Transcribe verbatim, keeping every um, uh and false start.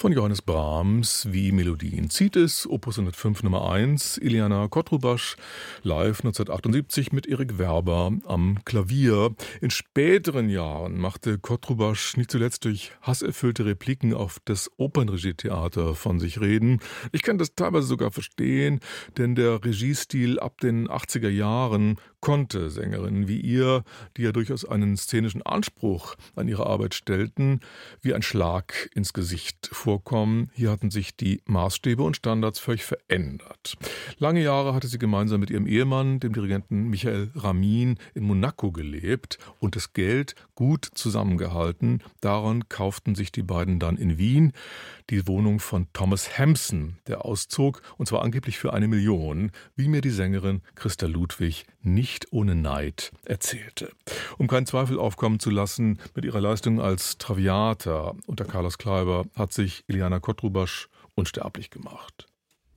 Von Johannes Brahms wie Melodien zieht es, Opus hundertfünf Nummer eins, Iliana Kotrubasch, live neunzehnhundertachtundsiebzig mit Erik Werber am Klavier. In späteren Jahren machte Kotrubasch nicht zuletzt durch hasserfüllte Repliken auf das Opernregietheater von sich reden. Ich kann das teilweise sogar verstehen, denn der Regiestil ab den achtziger Jahren konnte Sängerinnen wie ihr, die ja durchaus einen szenischen Anspruch an ihre Arbeit stellten, wie ein Schlag ins Gesicht vorkommen. Hier hatten sich die Maßstäbe und Standards völlig verändert. Lange Jahre hatte sie gemeinsam mit ihrem Ehemann, dem Dirigenten Michael Ramin, in Monaco gelebt und das Geld gut zusammengehalten. Daran kauften sich die beiden dann in Wien die Wohnung von Thomas Hampson, der auszog, und zwar angeblich für eine Million, wie mir die Sängerin Christa Ludwig nicht ohne Neid erzählte. Um keinen Zweifel aufkommen zu lassen, mit ihrer Leistung als Traviata unter Carlos Kleiber hat sich Iliana Kotrubasch unsterblich gemacht.